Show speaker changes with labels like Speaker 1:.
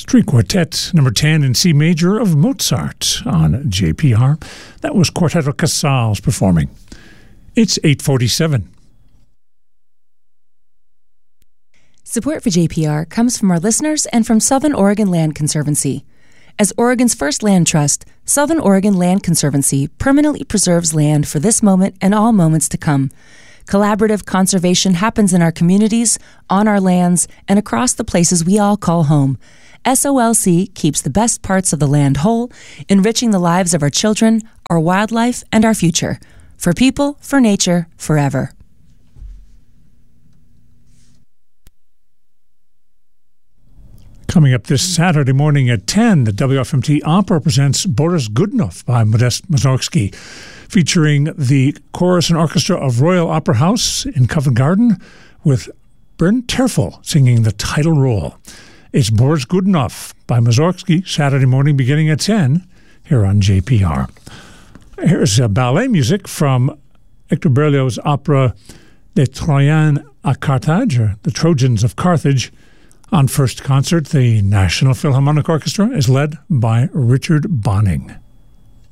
Speaker 1: String Quartet, number 10 in C major of Mozart on JPR. That was Quartetto Casals performing. It's 8:47.
Speaker 2: Support for JPR comes from our listeners and from Southern Oregon Land Conservancy. As Oregon's first land trust, Southern Oregon Land Conservancy permanently preserves land for this moment and all moments to come. Collaborative conservation happens in our communities, on our lands, and across the places we all call home. SOLC keeps the best parts of the land whole, enriching the lives of our children, our wildlife, and our future. For people, for nature, forever.
Speaker 1: Coming up this Saturday morning at 10, the WFMT Opera presents Boris Godunov by Modest Mussorgsky, featuring the chorus and orchestra of Royal Opera House in Covent Garden, with Bernd Terfel singing the title role. It's Boris Godunov by Mussorgsky, Saturday morning beginning at 10, here on JPR. Here's ballet music from Hector Berlioz's opera Les Troyens à Carthage, or The Trojans of Carthage. On first concert, the National Philharmonic Orchestra is led by Richard Bonning.